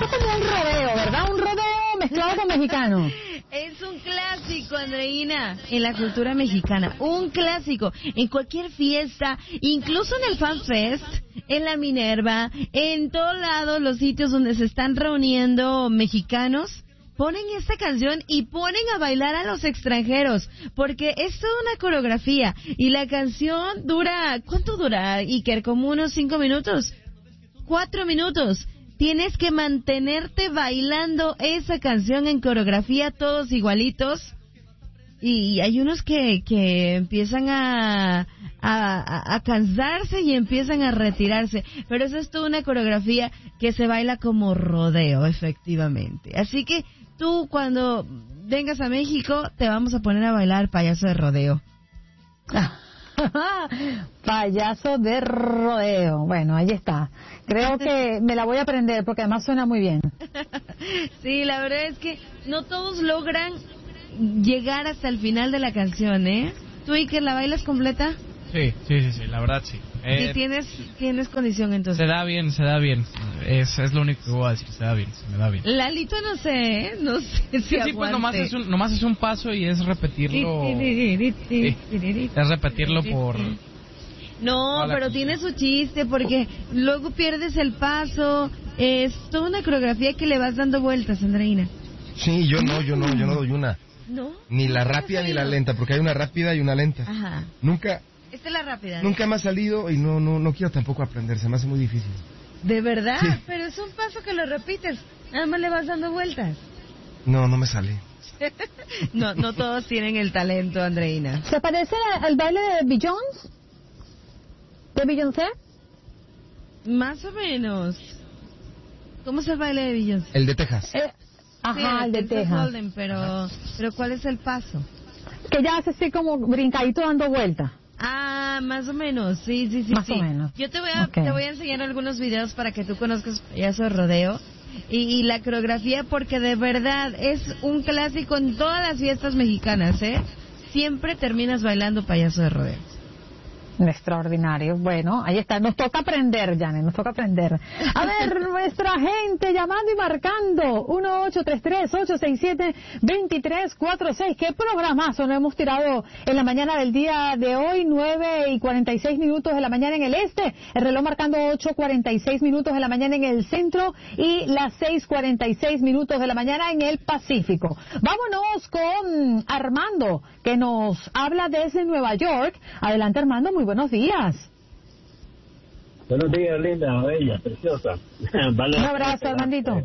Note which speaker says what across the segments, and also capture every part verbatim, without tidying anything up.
Speaker 1: es como un rodeo, ¿verdad? Un rodeo mezclado con mexicano.
Speaker 2: Es un clásico, Andreina, en la cultura mexicana. Un clásico. En cualquier fiesta, incluso en el Fan Fest, en la Minerva, en todos lados, los sitios donde se están reuniendo mexicanos, ponen esta canción y ponen a bailar a los extranjeros, porque es toda una coreografía. Y la canción dura, ¿cuánto dura, Iker? ¿Como unos cinco minutos? Cuatro minutos. Tienes que mantenerte bailando esa canción en coreografía, todos igualitos. Y hay unos que, que empiezan a, a, a cansarse y empiezan a retirarse. Pero eso es toda una coreografía que se baila como rodeo, efectivamente. Así que tú, cuando vengas a México, te vamos a poner a bailar payaso de rodeo.
Speaker 1: Payaso de rodeo. Bueno, ahí está. Creo que me la voy a aprender porque además suena muy bien.
Speaker 2: Sí, la verdad es que no todos logran llegar hasta el final de la canción, ¿eh? ¿Tú, Iker, la bailas completa?
Speaker 3: Sí, sí, sí, sí, la verdad sí.
Speaker 2: Eh, ¿Y tienes, tienes condición entonces?
Speaker 3: Se da bien, se da bien. Es, es lo único que voy a decir, se da bien, se me da bien.
Speaker 2: Lalito no sé, ¿eh? No sé si
Speaker 3: Sí, sí, pues nomás es, un, nomás es un paso y es repetirlo. Sí, es repetirlo por...
Speaker 2: No, pero tiene su chiste porque luego pierdes el paso. Es toda una coreografía que le vas dando vueltas, Andreina.
Speaker 4: Sí, yo no, yo no, yo no doy una.
Speaker 2: ¿No?
Speaker 4: Ni la rápida ni la lenta, porque hay una rápida y una lenta.
Speaker 2: Ajá.
Speaker 4: Nunca...
Speaker 2: Esta es la rápida.
Speaker 4: Nunca ¿eh? me ha salido y no, no, no quiero tampoco aprender, se me hace muy difícil.
Speaker 2: ¿De verdad?
Speaker 4: Sí.
Speaker 2: Pero es un paso que lo repites, nada más le vas dando vueltas.
Speaker 4: No, no me sale.
Speaker 2: no, no todos tienen el talento, Andreina.
Speaker 1: ¿Se parece al baile de Beyoncé? ¿De Beyoncé?
Speaker 2: Más o menos. ¿Cómo es el baile de Beyoncé?
Speaker 4: El de Texas.
Speaker 1: Eh, ajá,
Speaker 2: sí,
Speaker 1: el de Texas.
Speaker 2: Golden, pero, pero ¿cuál es el paso?
Speaker 1: Que ya hace así como brincadito dando vueltas.
Speaker 2: Ah, más o menos, sí, sí, sí.
Speaker 1: Más
Speaker 2: sí.
Speaker 1: o menos.
Speaker 2: Yo te voy a,
Speaker 1: okay.
Speaker 2: te voy a enseñar algunos videos para que tú conozcas Payaso de Rodeo y, y la coreografía, porque de verdad es un clásico en todas las fiestas mexicanas, ¿eh? Siempre terminas bailando Payaso de Rodeo.
Speaker 1: Extraordinario. Bueno, ahí está. Nos toca aprender, Janet, nos toca aprender. A ver, nuestra gente llamando y marcando. uno ocho tres tres, ocho seis siete, dos tres cuatro seis. ¿Qué programazo nos hemos tirado en la mañana del día de hoy? nueve y cuarenta y seis minutos de la mañana en el este. El reloj marcando ocho cuarenta y seis minutos de la mañana en el centro y las seis cuarenta y seis minutos de la mañana en el Pacífico. Vámonos con Armando, que nos habla desde Nueva York. Adelante, Armando, muy buenos días.
Speaker 5: Buenos días, linda, bella, preciosa. Vale,
Speaker 1: un abrazo, Armandito.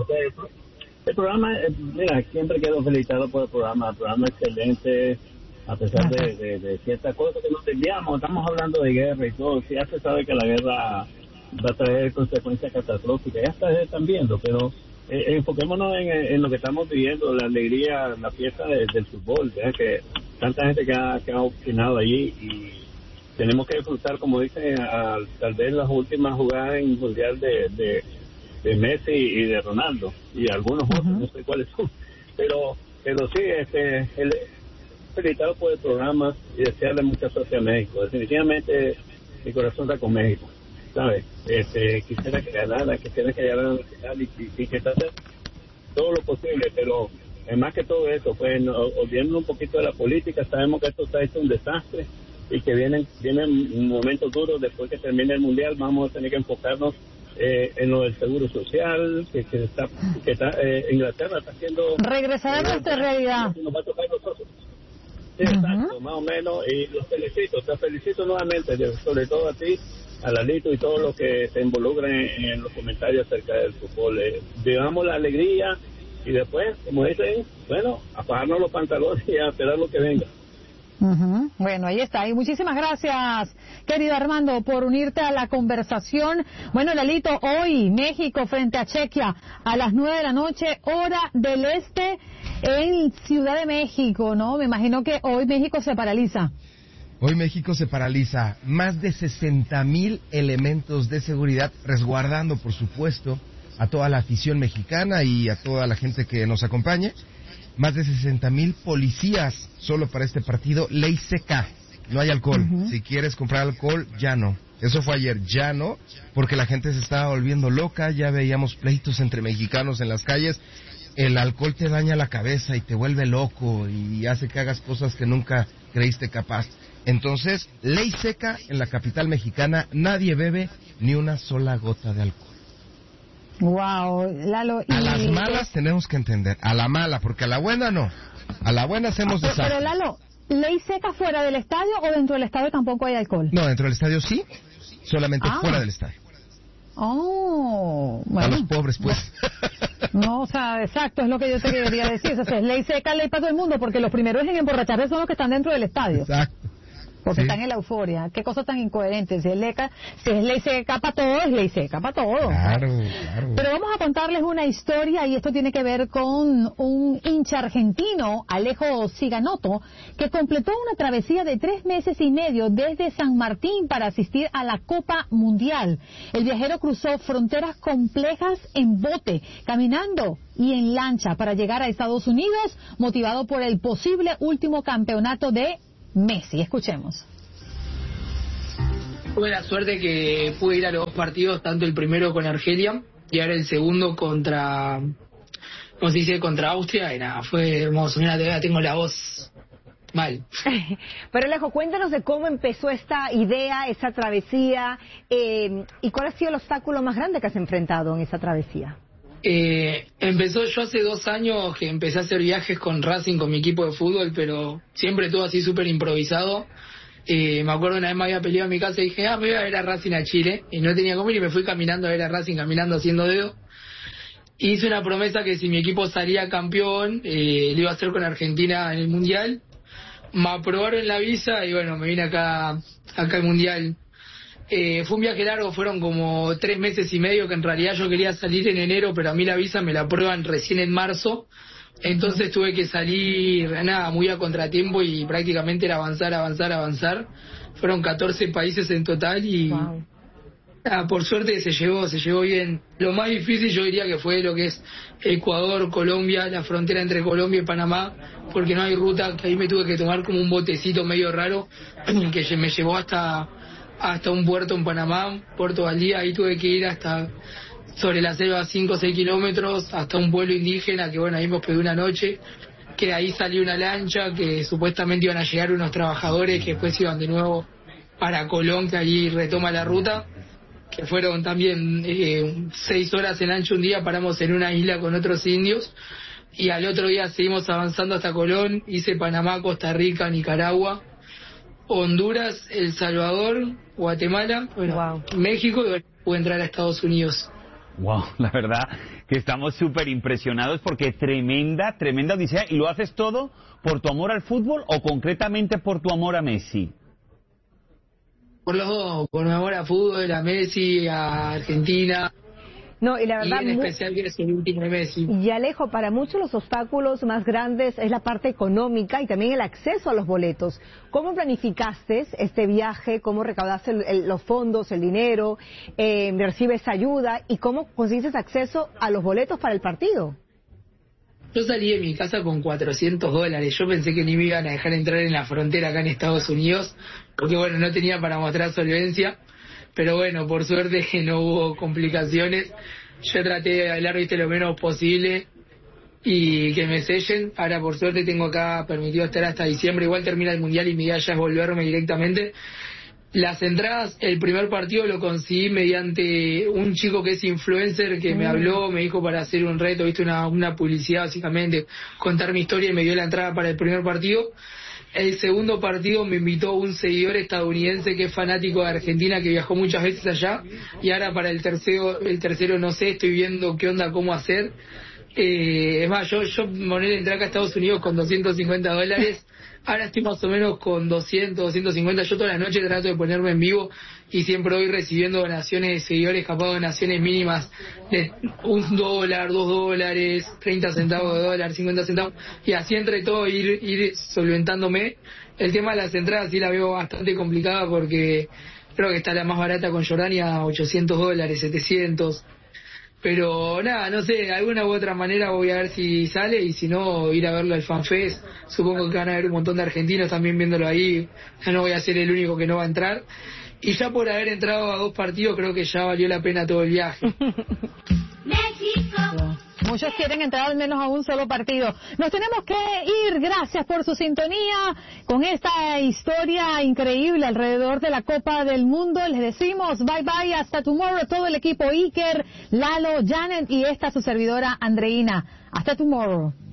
Speaker 5: El programa, mira, siempre quedo felicitado por el programa. El programa excelente, a pesar de, de, de ciertas cosas que nos desviamos. Estamos hablando de guerra y todo. Sí, ya se sabe que la guerra va a traer consecuencias catastróficas. Ya está, están viendo, pero eh, enfoquémonos en, en lo que estamos viviendo, la alegría, la fiesta de, del fútbol. ¿Verdad? Que tanta gente que ha, que ha opinado allí y tenemos que disfrutar, como dicen, a, tal vez las últimas jugadas en mundial de, de, de Messi y de Ronaldo y algunos otros, uh-huh. no sé cuáles son, pero pero sí, este, el, felicitado por el programa y desearle mucha suerte a México. Definitivamente mi corazón está con México, ¿sabes? Este, quisiera que ganara, quisiera que ganara la final y, y, y que está todo lo posible, pero más que todo eso, pues no, olvidando un poquito de la política, sabemos que esto está hecho un desastre y que vienen vienen momentos duros después que termine el mundial. Vamos a tener que enfocarnos eh, en lo del seguro social, que, que está que está eh, Inglaterra está haciendo
Speaker 1: regresar a nuestra realidad.
Speaker 5: Nos va a tocar a nosotros. Sí, uh-huh. Exacto, más o menos, y los felicito, te felicito nuevamente, sobre todo a ti, a Lalito y todos los que se involucran en, en los comentarios acerca del fútbol. Eh, vivamos la alegría y después, como dicen, bueno, apagarnos los pantalones y a esperar lo que venga.
Speaker 1: Uh-huh. Bueno, ahí está. Y muchísimas gracias, querido Armando, por unirte a la conversación. Bueno, Lalito, hoy México frente a Chequia a las nueve de la noche, hora del este, en Ciudad de México, ¿no? Me imagino que hoy México se paraliza.
Speaker 4: Hoy México se paraliza. Más de sesenta mil elementos de seguridad resguardando, por supuesto, a toda la afición mexicana y a toda la gente que nos acompañe. Más de sesenta mil policías solo para este partido, ley seca, no hay alcohol.
Speaker 1: Uh-huh.
Speaker 4: Si quieres comprar alcohol, ya no. Eso fue ayer, ya no, porque la gente se estaba volviendo loca, ya veíamos pleitos entre mexicanos en las calles. El alcohol te daña la cabeza y te vuelve loco y hace que hagas cosas que nunca creíste capaz. Entonces, ley seca en la capital mexicana, nadie bebe ni una sola gota de alcohol.
Speaker 1: Wow, Lalo. Y...
Speaker 4: A las malas tenemos que entender, a la mala, porque a la buena no. A la buena hacemos
Speaker 1: pero,
Speaker 4: desastre.
Speaker 1: pero Lalo, ¿ley seca fuera del estadio o dentro del estadio tampoco hay alcohol?
Speaker 4: No, dentro del estadio sí, solamente
Speaker 1: Ah.
Speaker 4: fuera del estadio.
Speaker 1: Oh, bueno.
Speaker 4: A los pobres, pues.
Speaker 1: No, o sea, exacto, es lo que yo te quería decir. O sea, es ley seca, ley para todo el mundo, porque los primeros en emborracharse son los que están dentro del estadio.
Speaker 4: Exacto.
Speaker 1: Porque
Speaker 4: Sí.
Speaker 1: están en la euforia. Qué cosa tan incoherente. Si es, leca, si es ley seca para todo, es ley seca para todo.
Speaker 4: Claro, claro.
Speaker 1: Pero vamos a contarles una historia, y esto tiene que ver con un hincha argentino, Alejo Ciganotto, que completó una travesía de tres meses y medio desde San Martín para asistir a la Copa Mundial. El viajero cruzó fronteras complejas en bote, caminando y en lancha para llegar a Estados Unidos, motivado por el posible último campeonato de Messi. Escuchemos.
Speaker 6: Tuve la suerte que pude ir a los dos partidos, tanto el primero con Argelia y ahora el segundo contra, ¿cómo se dice? Contra Austria. Y nada, fue hermoso. Mira, todavía tengo la voz mal.
Speaker 7: Pero Alejo, cuéntanos de cómo empezó esta idea, esa travesía, eh, y cuál ha sido el obstáculo más grande que has enfrentado en esa travesía.
Speaker 6: Eh, empezó yo hace dos años que empecé a hacer viajes con Racing, con mi equipo de fútbol, pero siempre todo así súper improvisado. Eh, me acuerdo una vez me había peleado en mi casa y dije, ah, me voy a ver a Racing a Chile, y no tenía cómo ir y me fui caminando a ver a Racing, caminando haciendo dedo. Hice una promesa que si mi equipo salía campeón, eh, lo iba a hacer con Argentina en el Mundial. Me aprobaron la visa y bueno, me vine acá, acá al Mundial. Eh, fue un viaje largo, fueron como tres meses y medio, que en realidad yo quería salir en enero, pero a mí la visa me la aprueban recién en marzo. Entonces tuve que salir, nada, muy a contratiempo y prácticamente era avanzar, avanzar, avanzar. Fueron catorce países en total y
Speaker 7: Wow.
Speaker 6: nada, por suerte se llevó, se llevó bien. Lo más difícil yo diría que fue lo que es Ecuador, Colombia, la frontera entre Colombia y Panamá, porque no hay ruta, que ahí me tuve que tomar como un botecito medio raro que me llevó hasta hasta un puerto en Panamá, Puerto Valdía. Ahí tuve que ir hasta sobre la selva cinco o seis kilómetros hasta un pueblo indígena que bueno, ahí me hospedé una noche, que de ahí salió una lancha que supuestamente iban a llegar unos trabajadores que después iban de nuevo para Colón, que allí retoma la ruta, que fueron también eh, seis horas en lancha un día, paramos en una isla con otros indios y al otro día seguimos avanzando hasta Colón, hice Panamá, Costa Rica, Nicaragua, Honduras, El Salvador, Guatemala, bueno,
Speaker 7: Wow.
Speaker 6: México, y bueno, pude entrar a Estados Unidos.
Speaker 8: Wow, la verdad que estamos súper impresionados porque tremenda, tremenda odisea. ¿Y lo haces todo por tu amor al fútbol o concretamente por tu amor a Messi?
Speaker 6: Por los dos, por mi amor a fútbol, a Messi, a Argentina,
Speaker 7: No, y la
Speaker 6: y
Speaker 7: verdad,
Speaker 6: en
Speaker 7: mu-
Speaker 6: especial que es el último de Messi.
Speaker 7: y Alejo, para muchos los obstáculos más grandes es la parte económica y también el acceso a los boletos. ¿Cómo planificaste este viaje? ¿Cómo recaudaste el- el- los fondos, el dinero? Eh, ¿Recibes ayuda? ¿Y cómo conseguiste acceso a los boletos para el partido?
Speaker 6: Yo salí de mi casa con cuatrocientos dólares. Yo pensé que ni me iban a dejar entrar en la frontera acá en Estados Unidos, porque bueno, no tenía para mostrar solvencia. Pero bueno, por suerte no hubo complicaciones. Yo traté de hablar, viste, lo menos posible y que me sellen. Ahora por suerte tengo acá permitido estar hasta diciembre. Igual termina el Mundial y mi idea ya es volverme directamente. Las entradas, el primer partido lo conseguí mediante un chico que es influencer que me habló, me dijo para hacer un reto, viste, una, una publicidad básicamente, contar mi historia y me dio la entrada para el primer partido. El segundo partido me invitó un seguidor estadounidense que es fanático de Argentina, que viajó muchas veces allá, y ahora para el tercero, el tercero no sé, estoy viendo qué onda, cómo hacer. Eh, es más, yo, yo me entré acá a Estados Unidos con doscientos cincuenta dólares, ahora estoy más o menos con doscientos, doscientos cincuenta, yo toda la noche trato de ponerme en vivo y siempre voy recibiendo donaciones de seguidores, capaz donaciones mínimas de un dólar, dos dólares, treinta centavos de dólar, cincuenta centavos, y así entre todo ir, ir solventándome. El tema de las entradas sí la veo bastante complicada porque creo que está la más barata con Jordania, ochocientos dólares, setecientos. Pero nada, no sé, de alguna u otra manera voy a ver si sale y si no, ir a verlo al FanFest. Supongo que van a haber un montón de argentinos también viéndolo ahí. Ya no voy a ser el único que no va a entrar. Y ya por haber entrado a dos partidos creo que ya valió la pena todo el viaje.
Speaker 1: México. Muchos quieren entrar al menos a un solo partido. Nos tenemos que ir. Gracias por su sintonía con esta historia increíble alrededor de la Copa del Mundo. Les decimos bye bye, hasta tomorrow. Todo el equipo Iker, Lalo, Janet y esta su servidora Andreina. Hasta tomorrow.